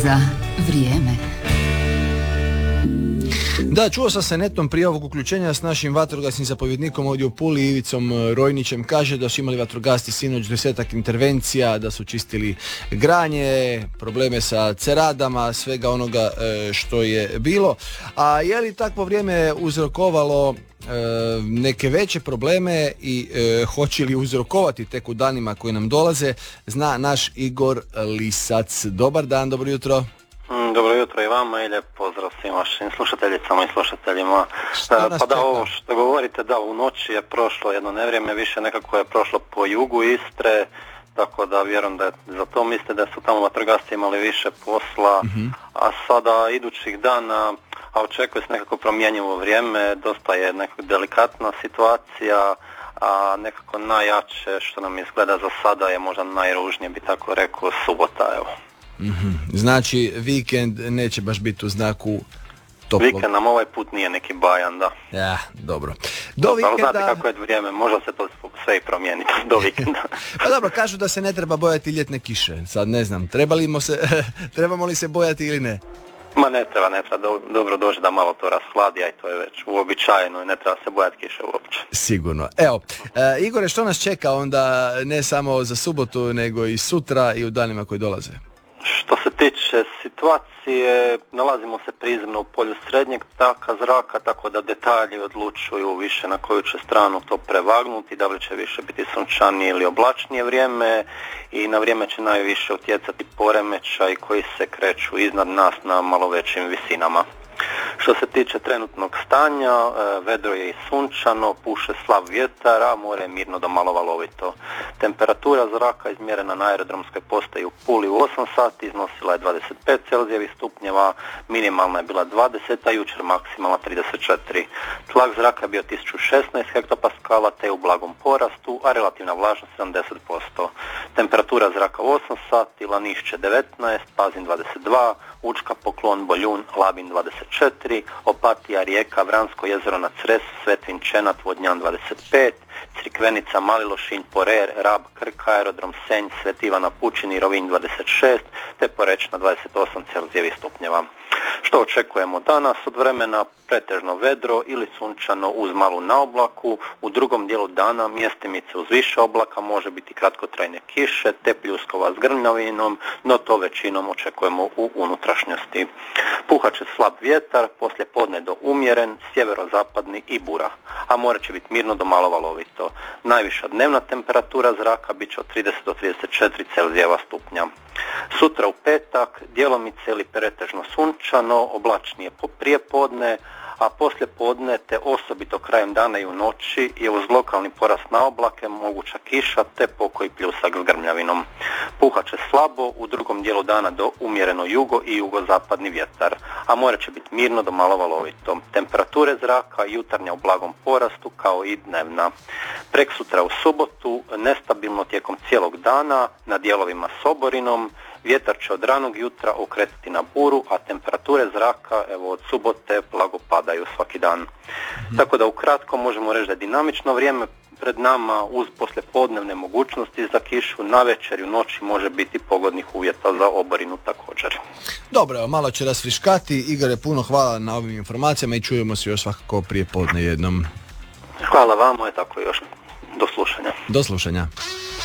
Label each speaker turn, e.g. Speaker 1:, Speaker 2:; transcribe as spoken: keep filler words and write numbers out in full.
Speaker 1: za vrijeme.
Speaker 2: Da, čuo sam se netom prije ovog uključenja s našim vatrogasnim zapovjednikom ovdje u Puli, Ivicom Rojnićem. Kaže da su imali vatrogasci sinoć desetak intervencija, da su čistili granje, probleme sa ceradama, svega onoga što je bilo. A je li takvo vrijeme uzrokovalo neke veće probleme i e, hoće li uzrokovati tek u danima koji nam dolaze, zna naš Igor Lisac. Dobar dan, dobro jutro.
Speaker 3: Dobro jutro i vama i lijep pozdrav svim vašim slušateljicama i slušateljima. Pa da, čeka? Ovo što govorite, da, u noći je prošlo jedno nevrijeme, više nekako je prošlo po jugu Istre, tako da vjerujem da je za to mislite da su tamo vatrogasci imali više posla, mm-hmm. a sada idućih dana, a očekuje se nekako promjenjivo vrijeme, dosta je nekako delikatna situacija, a nekako najjače što nam izgleda za sada je možda najružnije, bi tako rekao, subota, evo.
Speaker 2: Mm-hmm. Znači vikend neće baš biti u znaku toplog.
Speaker 3: Vikend nam ovaj put nije neki bajan, da.
Speaker 2: Ja, dobro. Do
Speaker 3: no,
Speaker 2: vikenda...
Speaker 3: Znate kako je vrijeme, možda se to sve i promijeniti do vikenda.
Speaker 2: Pa dobro, kažu da se ne treba bojati ljetne kiše. Sad ne znam, trebamo, se, trebamo li se bojati ili ne?
Speaker 3: Ma ne treba, ne treba, do, dobro doći da malo to rashladi, a i to je već uobičajeno i ne treba se bojati kiše uopće.
Speaker 2: Sigurno. Evo, e, Igore, što nas čeka onda ne samo za subotu, nego i sutra i u danima koji dolaze?
Speaker 3: Što se tiče situacije, nalazimo se prizemno u polju srednjeg taka zraka, tako da detalji odlučuju više na koju će stranu to prevagnuti, da li će više biti sunčanije ili oblačnije vrijeme i na vrijeme će najviše utjecati poremećaji koji se kreću iznad nas na malo većim visinama. Što se tiče trenutnog stanja, vedro je i sunčano, puše slab vjetar, a more je mirno do malo valovito. Temperatura zraka izmjerena na aerodromskoj postaji u Puli u osam sati iznosila je dvadeset pet celzijevih stupnjeva, minimalna je bila dvadeset, a jučer maksimalna trideset četiri. Tlak zraka je bio tisuću šesnaest hektopaskala te u blagom porastu, a relativna vlažnost sedamdeset posto. Temperatura zraka u osam sati, Lanišće devetnaest, Pazin dvadeset dva, Učka, Poklon, Boljun, Labin dvadeset četiri, Opatija, Rijeka, Vransko jezero na Cresu, Svetvin, Čenat, Vodnjan dvadeset pet, Crikvenica, Mali Lošinj, Porer, Rab, Krk, Aerodrom Senj, Sveti Ivan na Pučini, Rovinj dvadeset šest, te Porečna dvadeset osam celzijevih stupnjeva. Što očekujemo danas? Od vremena pretežno vedro ili sunčano uz malu naoblaku, u drugom dijelu dana mjestimice uz više oblaka, može biti kratkotrajne kiše te pljuskova s grmljavinom, no to većinom očekujemo u unutrašnjosti. Puhat će slab vjetar, poslije podne do umjeren, sjeverozapadni i bura, a more će biti mirno do malo valovito. Najviša dnevna temperatura zraka bit će od trideset do trideset četiri celzijeva stupnja. Sutra u petak djelomice ili pretežno sunčano, oblačnije po prijepodne, a poslije podne te osobito krajem dana i u noći je uz lokalni porast na oblake moguća kiša te pokoji pljusak s grmljavinom. Puhat će slabo, u drugom dijelu dana do umjereno jugo i jugozapadni vjetar, a more će biti mirno do malo valovito. Temperature zraka jutarnja u blagom porastu kao i dnevna. Preksutra u subotu nestabilno tijekom cijelog dana na dijelovima s oborinom, vjetar će od ranog jutra okretati na buru, a temperature zraka evo od subote blago padaju svaki dan. Mm-hmm. Tako da ukratko možemo reći da je dinamično vrijeme pred nama uz poslijepodnevne mogućnosti za kišu, navečer i u noći može biti pogodnih uvjeta za oborinu također.
Speaker 2: Dobro, evo, malo će rasfriškati. Igore, puno hvala na ovim informacijama i čujemo se još svakako prije podne jednom.
Speaker 3: Hvala vama i tako još do slušanja.
Speaker 2: Do slušanja.